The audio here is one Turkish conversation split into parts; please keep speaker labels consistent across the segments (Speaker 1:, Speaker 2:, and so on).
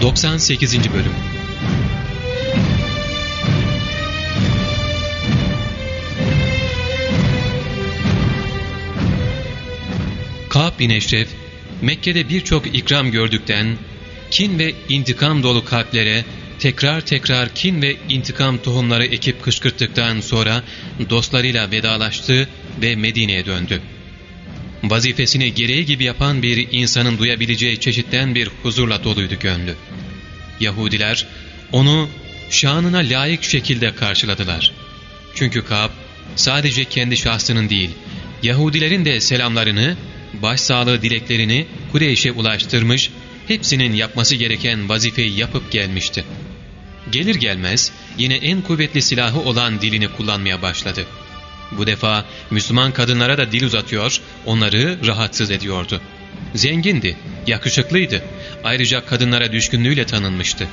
Speaker 1: 98. Bölüm. Kâb bin Eşref, Mekke'de birçok ikram gördükten, kin ve intikam dolu kalplere tekrar tekrar kin ve intikam tohumları ekip kışkırttıktan sonra dostlarıyla vedalaştı ve Medine'ye döndü. Vazifesini gereği gibi yapan bir insanın duyabileceği çeşitten bir huzurla doluydu gönlü. Yahudiler onu şanına layık şekilde karşıladılar. Çünkü Kâb sadece kendi şahsının değil, Yahudilerin de selamlarını, başsağlığı dileklerini Kureyş'e ulaştırmış, hepsinin yapması gereken vazifeyi yapıp gelmişti. Gelir gelmez yine en kuvvetli silahı olan dilini kullanmaya başladı. Bu defa Müslüman kadınlara da dil uzatıyor, onları rahatsız ediyordu. Zengindi, yakışıklıydı. Ayrıca kadınlara düşkünlüğüyle tanınmıştı.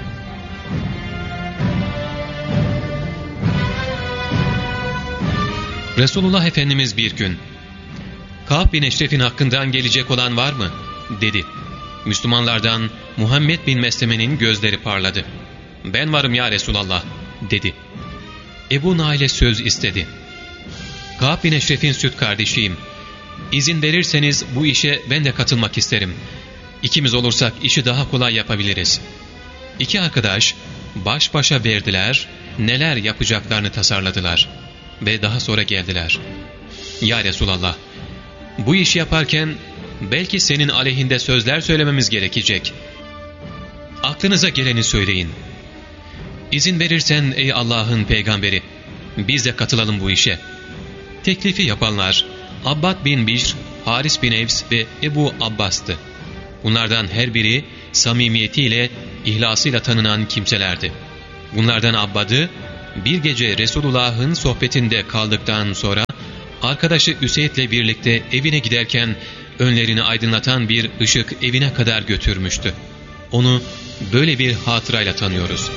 Speaker 1: Resulullah Efendimiz bir gün, "Kâb bin Eşref'in hakkından gelecek olan var mı?" dedi. Müslümanlardan Muhammed bin Mesleme'nin gözleri parladı. "Ben varım ya Resulallah," dedi. Ebu Nail'e söz istedi. "Kâb bin Eşref'in süt kardeşiyim. İzin verirseniz bu işe ben de katılmak isterim. İkimiz olursak işi daha kolay yapabiliriz." İki arkadaş baş başa verdiler, neler yapacaklarını tasarladılar. Ve daha sonra geldiler. "Ya Resulallah, bu işi yaparken belki senin aleyhinde sözler söylememiz gerekecek. Aklınıza geleni söyleyin. İzin verirsen ey Allah'ın peygamberi, biz de katılalım bu işe." Teklifi yapanlar Abbad bin Bişr, Haris bin Evs ve Ebu Abbas'tı. Bunlardan her biri samimiyetiyle, ihlasıyla tanınan kimselerdi. Bunlardan Abbad'ı bir gece Resulullah'ın sohbetinde kaldıktan sonra arkadaşı Üseyd'le birlikte evine giderken önlerini aydınlatan bir ışık evine kadar götürmüştü. Onu böyle bir hatırayla tanıyoruz.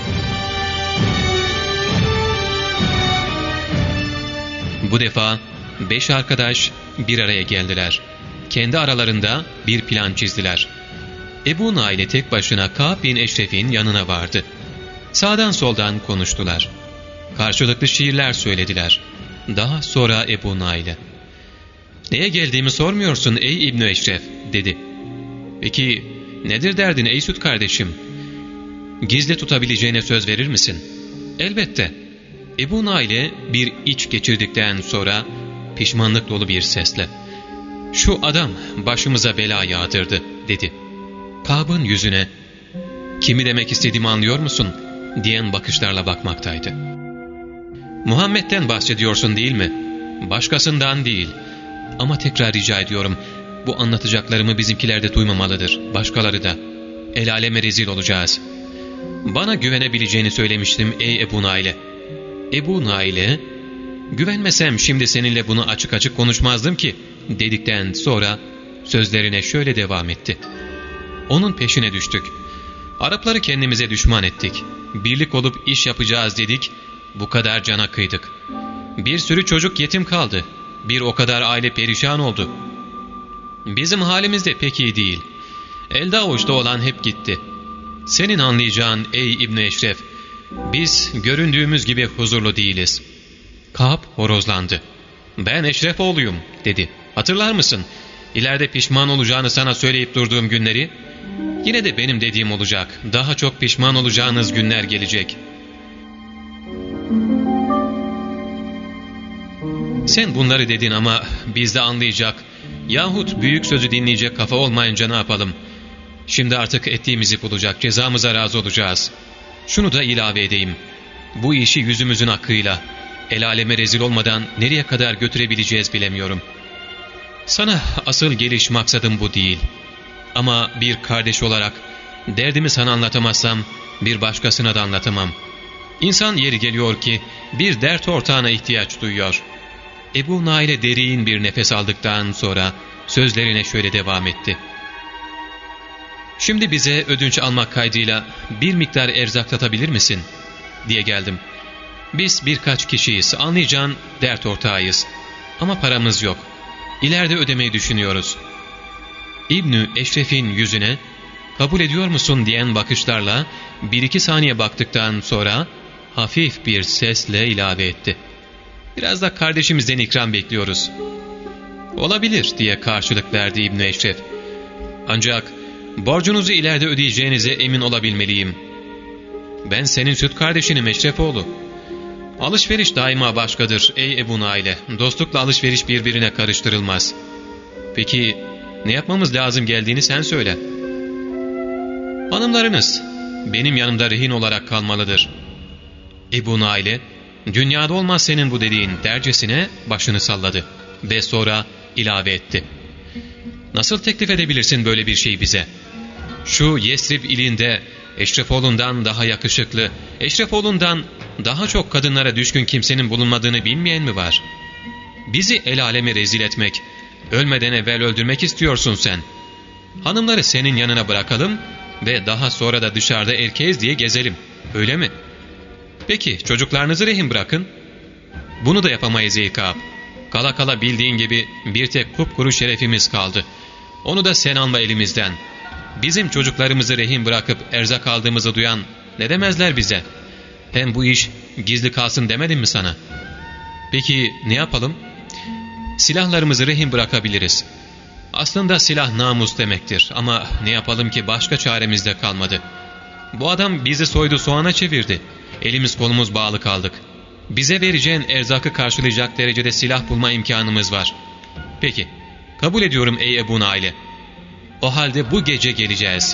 Speaker 1: Bu defa 5 arkadaş bir araya geldiler. Kendi aralarında bir plan çizdiler. Ebu Nail'e tek başına Kâb bin Eşref'in yanına vardı. Sağdan soldan konuştular. Karşılıklı şiirler söylediler. Daha sonra Ebu Nail'e, "Neye geldiğimi sormuyorsun ey İbn Eşref," dedi. "Peki nedir derdin ey süt kardeşim? Gizli tutabileceğine söz verir misin?" "Elbette." Ebu Nail'e bir iç geçirdikten sonra pişmanlık dolu bir sesle, "Şu adam başımıza bela yağdırdı," dedi. Kâb'ın yüzüne, "Kimi demek istediğimi anlıyor musun?" diyen bakışlarla bakmaktaydı. "Muhammed'den bahsediyorsun değil mi?" "Başkasından değil. Ama tekrar rica ediyorum, bu anlatacaklarımı bizimkiler de duymamalıdır, başkaları da. El aleme rezil olacağız." "Bana güvenebileceğini söylemiştim ey Ebu Nail'e." Ebu Nail'e, "Güvenmesem şimdi seninle bunu açık açık konuşmazdım ki," dedikten sonra sözlerine şöyle devam etti. "Onun peşine düştük. Arapları kendimize düşman ettik. Birlik olup iş yapacağız dedik. Bu kadar cana kıydık. Bir sürü çocuk yetim kaldı. Bir o kadar aile perişan oldu. Bizim halimiz de pek iyi değil. Elde avuçta olan hep gitti. Senin anlayacağın ey İbn-i Eşref, biz göründüğümüz gibi huzurlu değiliz." Kâb horozlandı. "Ben Eşref oğluyum," dedi. "Hatırlar mısın? İleride pişman olacağını sana söyleyip durduğum günleri. Yine de benim dediğim olacak. Daha çok pişman olacağınız günler gelecek. Sen bunları dedin ama biz de anlayacak yahut büyük sözü dinleyecek kafa olmayınca ne yapalım? Şimdi artık ettiğimizi bulacak, cezamıza razı olacağız. Şunu da ilave edeyim. Bu işi yüzümüzün hakkıyla, el aleme rezil olmadan nereye kadar götürebileceğiz bilemiyorum. Sana asıl geliş maksadım bu değil. Ama bir kardeş olarak derdimi sana anlatamazsam bir başkasına da anlatamam. İnsan yeri geliyor ki bir dert ortağına ihtiyaç duyuyor." Ebu Nail'e derin bir nefes aldıktan sonra sözlerine şöyle devam etti. "Şimdi bize ödünç almak kaydıyla bir miktar erzak satabilir misin?" diye geldim. "Biz birkaç kişiyiz, anlayacağın dert ortağıyız. Ama paramız yok. İleride ödemeyi düşünüyoruz." İbn-i Eşref'in yüzüne, kabul ediyor musun diyen bakışlarla 1-2 saniye baktıktan sonra hafif bir sesle ilave etti. Biraz da kardeşimizden ikram bekliyoruz. Olabilir diye karşılık verdi İbn Eşref. Ancak borcunuzu ileride ödeyeceğinize emin olabilmeliyim. Ben senin süt kardeşinim Eşrefoğlu. Alışveriş daima başkadır ey Ebu Naile. Dostlukla alışveriş birbirine karıştırılmaz. Peki ne yapmamız lazım geldiğini sen söyle. Hanımlarınız benim yanımda rehin olarak kalmalıdır. Ebu Naile, dünyada olmaz senin bu dediğin dercesine başını salladı ve sonra ilave etti. Nasıl teklif edebilirsin böyle bir şey bize? Şu Yesrib ilinde Eşrefoğlu'ndan daha yakışıklı, Eşrefoğlu'ndan daha çok kadınlara düşkün kimsenin bulunmadığını bilmeyen mi var? Bizi el aleme rezil etmek, ölmeden evvel öldürmek istiyorsun sen. Hanımları senin yanına bırakalım ve daha sonra da dışarıda erkeğiz diye gezelim, öyle mi? Peki çocuklarınızı rehin bırakın. Bunu da yapamayız ey Kâb. Kala kala bildiğin gibi bir tek kupkuru şerefimiz kaldı. Onu da sen alma elimizden. Bizim çocuklarımızı rehin bırakıp erzak aldığımızı duyan ne demezler bize? Hem bu iş gizli kalsın demedim mi sana? Peki ne yapalım? Silahlarımızı rehin bırakabiliriz. Aslında silah namus demektir ama ne yapalım ki başka çaremiz de kalmadı. Bu adam bizi soydu soğana çevirdi. Elimiz kolumuz bağlı kaldık. Bize vereceğin erzakı karşılayacak derecede silah bulma imkanımız var. Peki, kabul ediyorum ey Ebu Naile. O halde bu gece geleceğiz.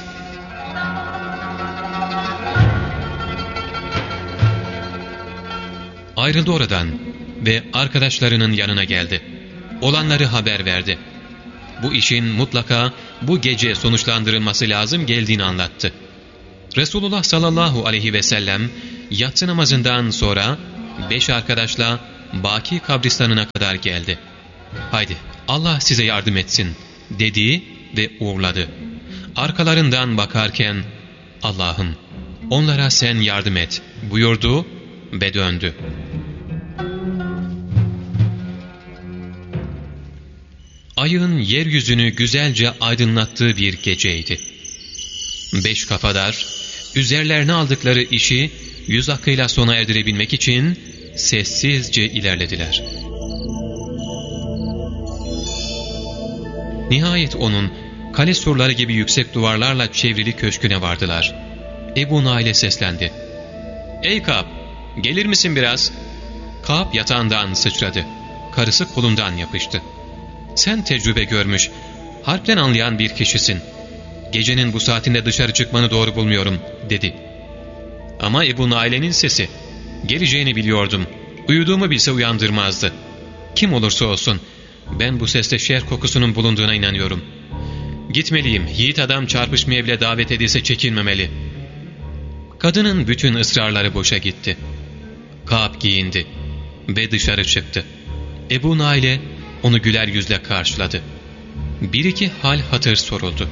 Speaker 1: Ayrıldı oradan ve arkadaşlarının yanına geldi. Olanları haber verdi. Bu işin mutlaka bu gece sonuçlandırılması lazım geldiğini anlattı. Resulullah sallallahu aleyhi ve sellem yatsı namazından sonra 5 arkadaşla Baki kabristanına kadar geldi. Haydi Allah size yardım etsin dedi ve uğurladı. Arkalarından bakarken Allah'ım onlara sen yardım et buyurdu ve döndü. Ayın yeryüzünü güzelce aydınlattığı bir geceydi. 5 kafadar üzerlerine aldıkları işi yüz akıyla sona erdirebilmek için sessizce ilerlediler. Nihayet onun kale surları gibi yüksek duvarlarla çevrili köşküne vardılar. Ebu Naile seslendi. ''Ey Kâb, gelir misin biraz?'' Kâb yatağından sıçradı. Karısı kolundan yapıştı. ''Sen tecrübe görmüş, harpten anlayan bir kişisin. Gecenin bu saatinde dışarı çıkmanı doğru bulmuyorum.'' dedi. Ama Ebu Naile'nin sesi. Geleceğini biliyordum. Uyuduğumu bilse uyandırmazdı. Kim olursa olsun ben bu seste şer kokusunun bulunduğuna inanıyorum. Gitmeliyim. Yiğit adam çarpışmaya bile davet edilse çekinmemeli. Kadının bütün ısrarları boşa gitti. Kâb giyindi ve dışarı çıktı. Ebu Naile onu güler yüzle karşıladı. 1-2 hal hatır soruldu.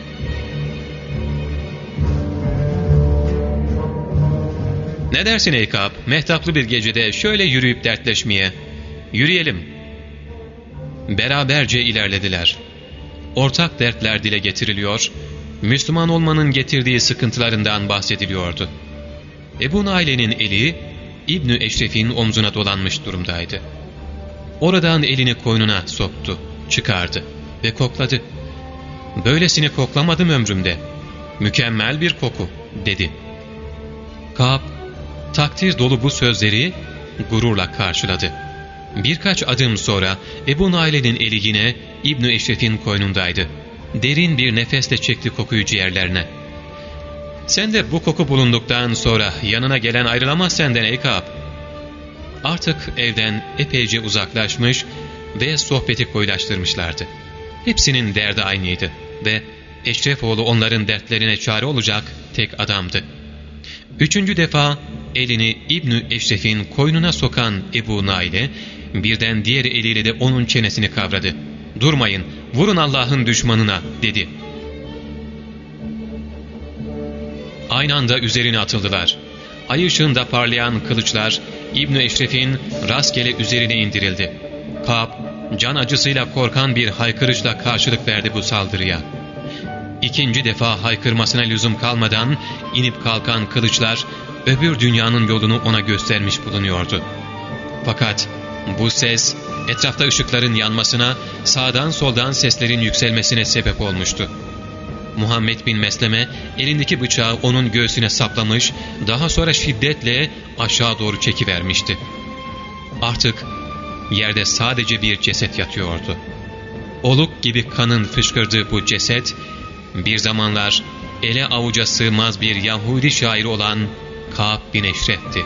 Speaker 1: ''Ne dersin ey Kâb, mehtaplı bir gecede şöyle yürüyüp dertleşmeye? Yürüyelim.'' Beraberce ilerlediler. Ortak dertler dile getiriliyor, Müslüman olmanın getirdiği sıkıntılarından bahsediliyordu. Ebu Naile'nin eli İbn Eşref'in omzuna dolanmış durumdaydı. Oradan elini koynuna soktu, çıkardı ve kokladı. ''Böylesini koklamadım ömrümde. Mükemmel bir koku.'' dedi. Kâb takdir dolu bu sözleri gururla karşıladı. Birkaç adım sonra Ebu Naile'nin eli yine İbn Eşref'in koynundaydı. Derin bir nefesle çekti kokuyu ciğerlerine. ''Sen de bu koku bulunduktan sonra yanına gelen ayrılamaz senden ey Kâb.'' Artık evden epeyce uzaklaşmış ve sohbeti koyulaştırmışlardı. Hepsinin derdi aynıydı ve Eşrefoğlu onların dertlerine çare olacak tek adamdı. 3. defa elini İbn Eşref'in koynuna sokan Ebu Naile birden diğer eliyle de onun çenesini kavradı. ''Durmayın, vurun Allah'ın düşmanına.'' dedi. Aynı anda üzerine atıldılar. Ay ışığında parlayan kılıçlar İbn Eşref'in rastgele üzerine indirildi. Kâb can acısıyla korkan bir haykırışla karşılık verdi bu saldırıya. İkinci defa haykırmasına lüzum kalmadan inip kalkan kılıçlar öbür dünyanın yolunu ona göstermiş bulunuyordu. Fakat bu ses etrafta ışıkların yanmasına, sağdan soldan seslerin yükselmesine sebep olmuştu. Muhammed bin Mesleme elindeki bıçağı onun göğsüne saplamış, daha sonra şiddetle aşağı doğru çekivermişti. Artık yerde sadece bir ceset yatıyordu. Oluk gibi kanın fışkırdığı bu ceset, bir zamanlar ele avuca sığmaz bir Yahudi şairi olan Kâb bin Eşref'ti.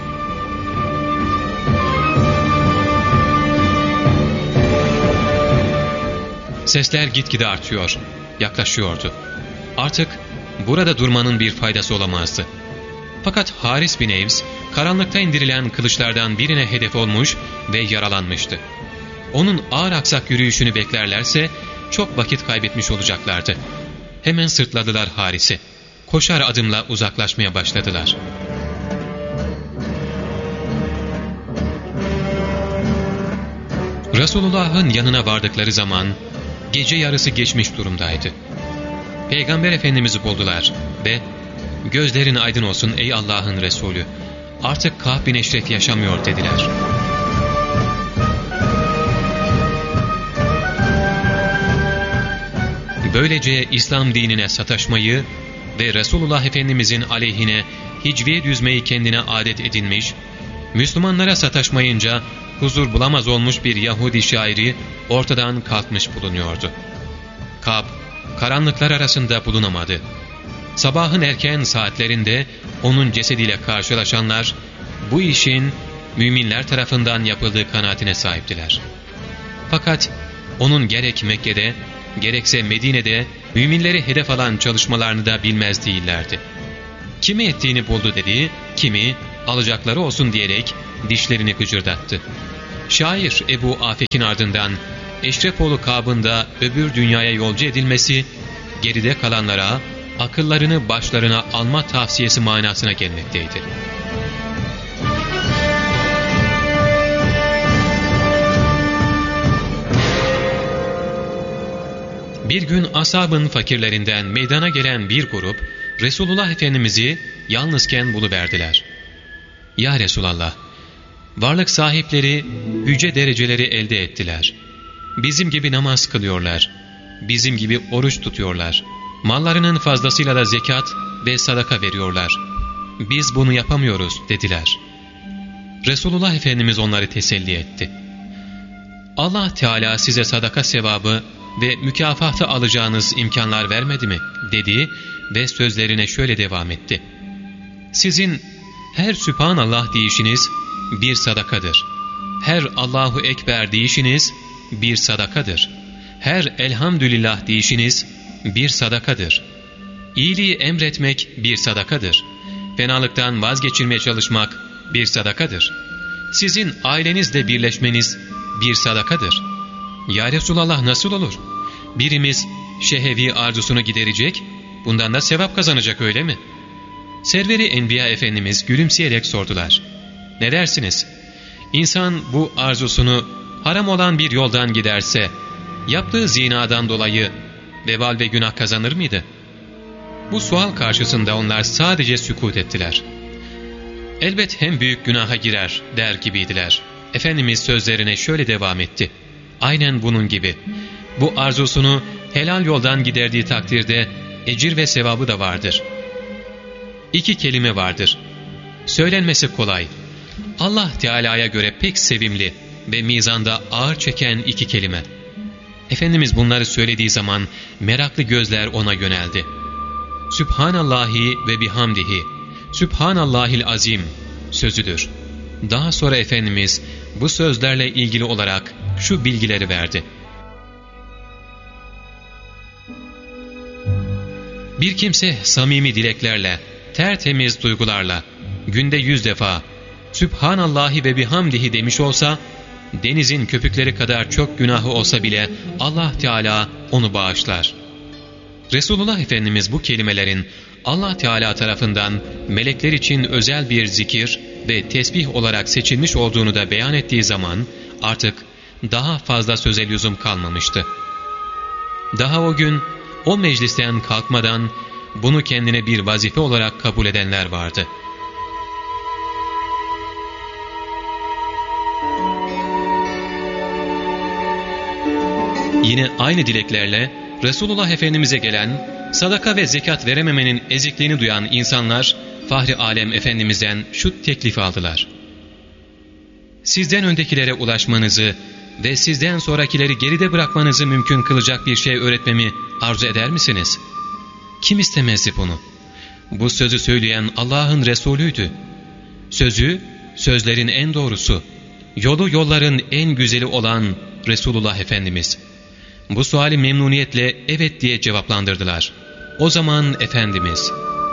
Speaker 1: Sesler gitgide artıyor, yaklaşıyordu. Artık burada durmanın bir faydası olamazdı. Fakat Haris bin Evs, karanlıkta indirilen kılıçlardan birine hedef olmuş ve yaralanmıştı. Onun ağır aksak yürüyüşünü beklerlerse çok vakit kaybetmiş olacaklardı. Hemen sırtladılar Haris'i. Koşar adımla uzaklaşmaya başladılar. Resulullah'ın yanına vardıkları zaman gece yarısı geçmiş durumdaydı. Peygamber Efendimiz'i buldular ve "Gözlerin aydın olsun ey Allah'ın Resulü, artık Kâb bin Eşref yaşamıyor" dediler. Böylece İslam dinine sataşmayı ve Resulullah Efendimizin aleyhine hicviye düzmeyi kendine adet edinmiş, Müslümanlara sataşmayınca huzur bulamaz olmuş bir Yahudi şairi ortadan kalkmış bulunuyordu. Kâb, karanlıklar arasında bulunamadı. Sabahın erken saatlerinde onun cesediyle karşılaşanlar, bu işin müminler tarafından yapıldığı kanaatine sahiptiler. Fakat onun gerek Mekke'de, gerekse Medine'de müminleri hedef alan çalışmalarını da bilmez değillerdi. Kimi ettiğini buldu dedi, kimi alacakları olsun diyerek dişlerini gıcırdattı. Şair Ebu Afek'in ardından Eşrefoğlu Kâb'ın da öbür dünyaya yolcu edilmesi, geride kalanlara akıllarını başlarına alma tavsiyesi manasına gelmekteydi. Bir gün ashabın fakirlerinden meydana gelen bir grup Resulullah Efendimiz'i yalnızken buluverdiler. "Ya Resulallah, varlık sahipleri yüce dereceleri elde ettiler. Bizim gibi namaz kılıyorlar, bizim gibi oruç tutuyorlar. Mallarının fazlasıyla da zekat ve sadaka veriyorlar. Biz bunu yapamıyoruz" dediler. Resulullah Efendimiz onları teselli etti. "Allah Teala size sadaka sevabı ve mükafatı alacağınız imkanlar vermedi mi?" dedi ve sözlerine şöyle devam etti. "Sizin her Sübhanallah deyişiniz bir sadakadır. Her Allahu Ekber deyişiniz bir sadakadır. Her Elhamdülillah deyişiniz bir sadakadır. İyiliği emretmek bir sadakadır. Fenalıktan vazgeçirmeye çalışmak bir sadakadır. Sizin ailenizle birleşmeniz bir sadakadır." "Ya Resulallah, nasıl olur? Birimiz şehevi arzusunu giderecek, bundan da sevap kazanacak, öyle mi?" Serveri Enbiya Efendimiz gülümseyerek sordular. "Ne dersiniz? İnsan bu arzusunu haram olan bir yoldan giderse, yaptığı zinadan dolayı vebal ve günah kazanır mıydı?" Bu sual karşısında onlar sadece sükût ettiler. "Elbet hem büyük günaha girer" der gibiydiler. Efendimiz sözlerine şöyle devam etti. "Aynen bunun gibi. Bu arzusunu helal yoldan giderdiği takdirde ecir ve sevabı da vardır. 2 kelime vardır. Söylenmesi kolay. Allah Teala'ya göre pek sevimli ve mizanda ağır çeken 2 kelime." Efendimiz bunları söylediği zaman meraklı gözler ona yöneldi. "Sübhanallahi ve bihamdihi, Sübhanallahil azim" sözüdür. Daha sonra Efendimiz bu sözlerle ilgili olarak şu bilgileri verdi. Bir kimse samimi dileklerle, tertemiz duygularla günde 100 defa Sübhanallahi ve bihamdihi demiş olsa, denizin köpükleri kadar çok günahı olsa bile Allah Teala onu bağışlar. Resulullah Efendimiz bu kelimelerin Allah Teala tarafından melekler için özel bir zikir ve tesbih olarak seçilmiş olduğunu da beyan ettiği zaman artık daha fazla söze lüzum kalmamıştı. Daha o gün o meclisten kalkmadan bunu kendine bir vazife olarak kabul edenler vardı. Yine aynı dileklerle Resulullah Efendimiz'e gelen, sadaka ve zekat verememenin ezikliğini duyan insanlar Fahri Alem Efendimiz'den şu teklifi aldılar: sizden öndekilere ulaşmanızı ve sizden sonrakileri geride bırakmanızı mümkün kılacak bir şey öğretmemi arzu eder misiniz? Kim istemezdi bunu? Bu sözü söyleyen Allah'ın Resulüydü. Sözü, sözlerin en doğrusu, yolu yolların en güzeli olan Resulullah Efendimiz. Bu suali memnuniyetle evet diye cevaplandırdılar. O zaman Efendimiz,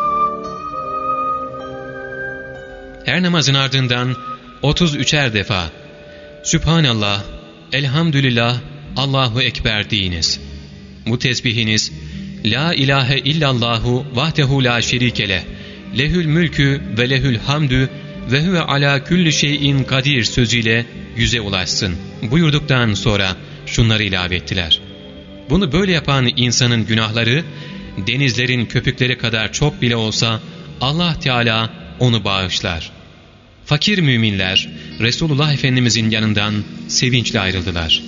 Speaker 1: her namazın ardından 33'er defa Sübhanallah, Elhamdülillah, Allahu Ekber deyiniz. Bu tesbihiniz, La ilahe illallahu vahdehu la şerikele, lehül mülkü ve lehül hamdü ve huve ala külli şeyin kadir sözüyle yüze ulaşsın buyurduktan sonra şunları ilave ettiler: bunu böyle yapan insanın günahları denizlerin köpükleri kadar çok bile olsa Allah Teala onu bağışlar. Fakir müminler Resulullah Efendimizin yanından sevinçle ayrıldılar.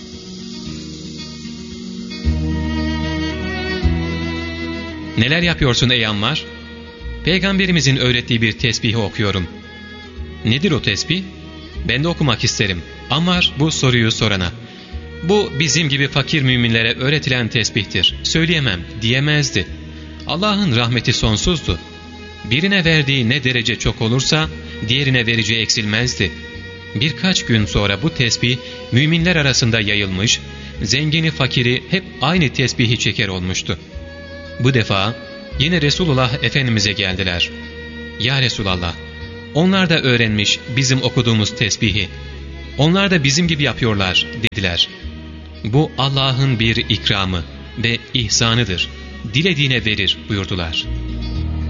Speaker 1: Neler yapıyorsun ey Ammar? Peygamberimizin öğrettiği bir tesbihi okuyorum. Nedir o tesbih? Ben de okumak isterim. Ammar bu soruyu sorana, bu bizim gibi fakir müminlere öğretilen tesbihtir, söyleyemem diyemezdi. Allah'ın rahmeti sonsuzdu. Birine verdiği ne derece çok olursa diğerine vereceği eksilmezdi. Birkaç gün sonra bu tesbih müminler arasında yayılmış, zengini fakiri hep aynı tesbihi çeker olmuştu. Bu defa yine Resulullah Efendimiz'e geldiler. Ya Resulallah, onlar da öğrenmiş bizim okuduğumuz tesbihi. Onlar da bizim gibi yapıyorlar dediler. Bu Allah'ın bir ikramı ve ihsanıdır. Dilediğine verir buyurdular.